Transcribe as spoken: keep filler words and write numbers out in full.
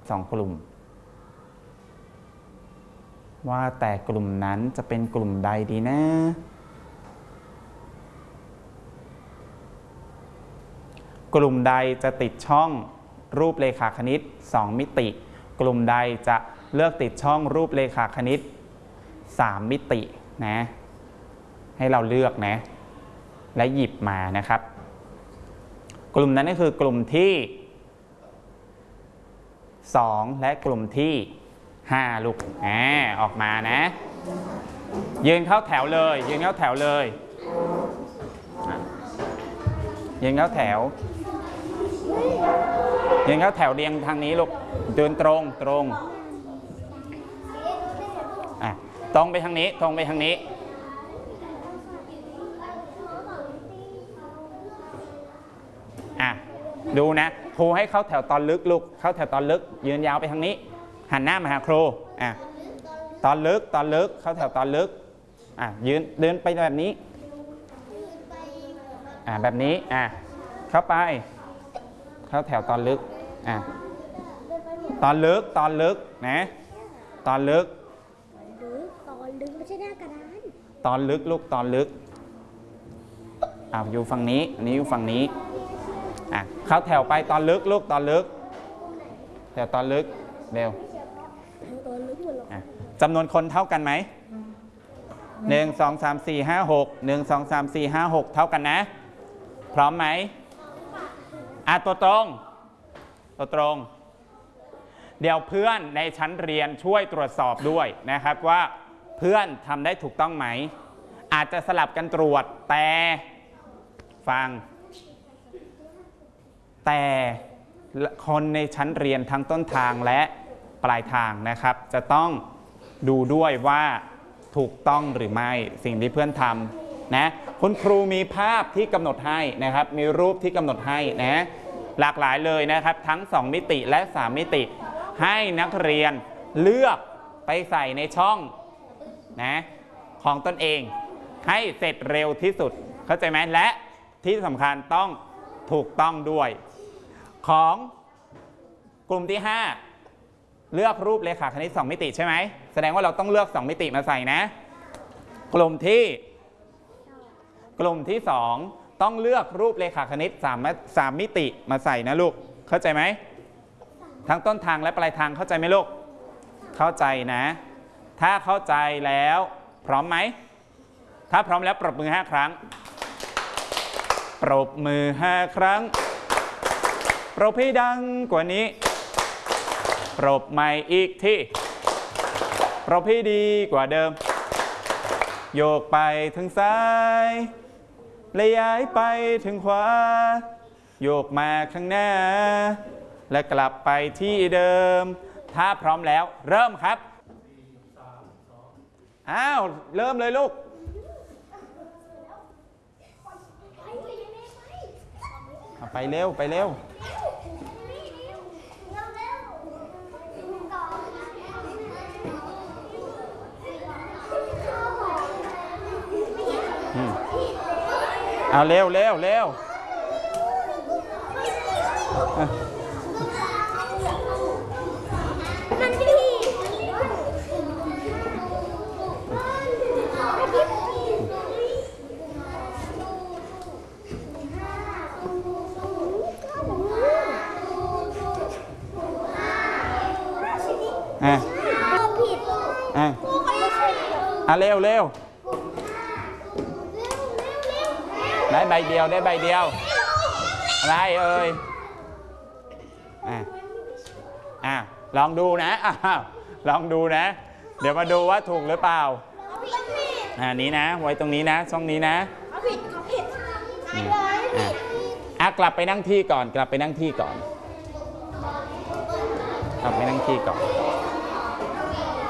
สองกลุ่มว่าแต่กลุ่มนั้นจะเป็นกลุ่มใดดีนะกลุ่มใดจะติดช่องรูปเรขาคณิตสองมิติกลุ่มใดจะเลือกติดช่องรูปเรขาคณิตสามมิตินะให้เราเลือกนะและหยิบมานะครับกลุ่มนั้นก็คือกลุ่มที่สองและกลุ่มที่ห้าลูกอ่าออกมานะยืนเข้าแถวเลยยืนเข้าแถวเลยยืนเข้าแถวยืนเข้าแถวเรียงทางนี้ลูกเดินตรงตรงอ่ะตรงไปทางนี้ตรงไปทางนี้อ่ะดูนะครูให้เข้าแถวตอนลึกลูกเข้าแถวตอนลึกยืนยาวไปทางนี้หันหน้ามาหาครูอ่ะตอนลึกตอนลึกเข้าแถวตอนลึกอ่ะยืนเดินไปแบบนี้อ่ะแบบนี้อ่ะเข้าไปเข้าแถวตอนลึกอ่ะตอนลึกตอนลึกนะตอนลึกตอนลึกไม่ใช่หน้ากระดานตอนลึกลูกตอนลึกอ่ะอยู่ฝั่งนี้อันนี้อยู่ฝั่งนี้อ่ะเข้าแถวไปตอนลึกลูกตอนลึกแถวตอนลึกเร็วจำนวนคนเท่ากันไหมหนึ่งสองสามสี่ห้าหกหนึ่งสองสามสี่ห้าหกเท่ากันนะพร้อมไหมอ่ะตัวตรงตัวตรงเดี๋ยวเพื่อนในชั้นเรียนช่วยตรวจสอบด้วยนะครับว่าเพื่อนทำได้ถูกต้องไหมอาจจะสลับกันตรวจแต่ฟังแต่คนในชั้นเรียนทั้งต้นทางและปลายทางนะครับจะต้องดูด้วยว่าถูกต้องหรือไม่สิ่งที่เพื่อนทำนะคุณครูมีภาพที่กำหนดให้นะครับมีรูปที่กำหนดให้นะหลากหลายเลยนะครับทั้งสองมิติและสามมิติให้นักเรียนเลือกไปใส่ในช่องนะของตนเองให้เสร็จเร็วที่สุดเข้าใจไหมและที่สำคัญต้องถูกต้องด้วยของกลุ่มที่ห้าเลือกรูปเรขาคณิตสองมิติใช่ไหมแสดงว่าเราต้องเลือกสองมิติมาใส่นะกลุ่มที่กลุ่มที่สองต้องเลือกรูปเรขาคณิตสามสามมิติมาใส่นะลูกเข้าใจไหมทั้งต้นทางและปลายทางเข้าใจไหมลูกเข้าใจนะถ้าเข้าใจแล้วพร้อมไหมถ้าพร้อมแล้วปรบมือห้าครั้งปรบมือห้าครั้งปรบให้ดังกว่านี้ปรบใหม่อีกที่ปรบให้ดีกว่าเดิมโยกไปถึงซ้ายและย้ายไปถึงขวาโยกมาข้างหน้าและกลับไปที่เดิมถ้าพร้อมแล้วเริ่มครับอ้าวเริ่มเลยลูกไปเร็วไปเร็วเอาเร็วเร็วเร็วมันดีอ่ะผิดอ่ะอ่ะเร็วเร็วได้ใบเดียวได้ใบเดียวอะไรเอ่ยอ่ะอ่ะลองดูนะอ่ะลองดูนะเดี๋ยวมาดูว่าถูกหรือเปล่าอ่านี้นะไว้ตรงนี้นะช่องนี้นะเขาผิดเขาผิดอ่ะอ่ะกลับไปนั่งที่ก่อนกลับไปนั่งที่ก่อนกลับไปนั่งที่ก่อน